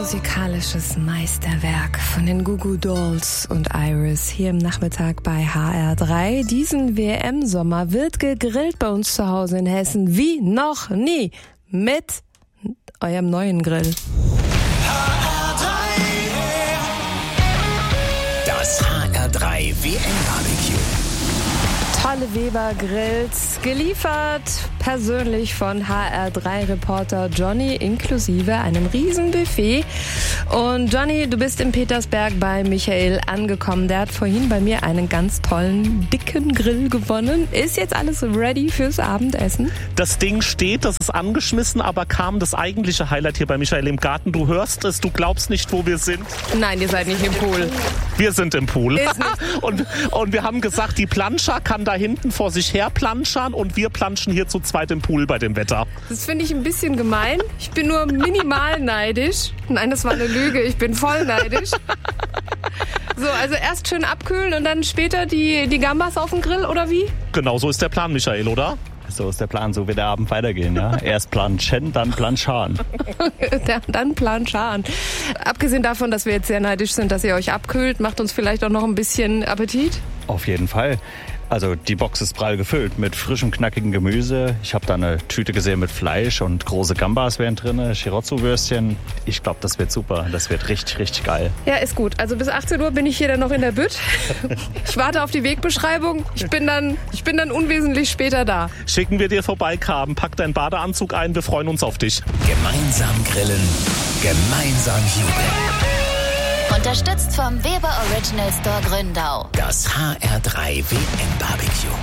musikalisches Meisterwerk von den Goo Goo Dolls und Iris hier im Nachmittag bei HR3. Diesen WM-Sommer wird gegrillt bei uns zu Hause in Hessen wie noch nie mit eurem neuen Grill. Das HR3 WM-Barbecue. Tolle Weber-Grills, geliefert persönlich von HR3-Reporter Johnny, inklusive einem Riesenbuffet. Und Johnny, du bist in Petersberg bei Michael angekommen. Der hat vorhin bei mir einen ganz tollen, dicken Grill gewonnen. Ist jetzt alles ready fürs Abendessen? Das Ding steht, das ist angeschmissen, aber kam das eigentliche Highlight hier bei Michael im Garten. Du hörst es, du glaubst nicht, wo wir sind. Nein, ihr seid nicht im Pool. Wir sind im Pool. Ist nicht. Und wir haben gesagt, die Planscher kann da hinten vor sich her planschern und wir planschen hier zu zweit im Pool bei dem Wetter. Das finde ich ein bisschen gemein. Ich bin nur minimal neidisch. Nein, das war eine Lüge. Ich bin voll neidisch. So, also erst schön abkühlen und dann später die Gambas auf den Grill, oder wie? Genau so ist der Plan, Michael, oder? So ist der Plan, so wird der Abend weitergehen, ja. Erst planschen, dann planscharen. Dann planscharen. Abgesehen davon, dass wir jetzt sehr neidisch sind, dass ihr euch abkühlt, macht uns vielleicht auch noch ein bisschen Appetit? Auf jeden Fall. Also die Box ist prall gefüllt mit frischem, knackigem Gemüse. Ich habe da eine Tüte gesehen mit Fleisch und große Gambas wären drin, Chirozzo-Würstchen. Ich glaube, das wird super. Das wird richtig, richtig geil. Ja, ist gut. Also bis 18 Uhr bin ich hier dann noch in der Bütt. Ich warte auf die Wegbeschreibung. Ich bin dann unwesentlich später da. Schicken wir dir vorbei, Carben. Pack deinen Badeanzug ein, wir freuen uns auf dich. Gemeinsam grillen, gemeinsam jubeln. Unterstützt vom Weber Original Store Gründau. Das HR3 WM-Barbecue.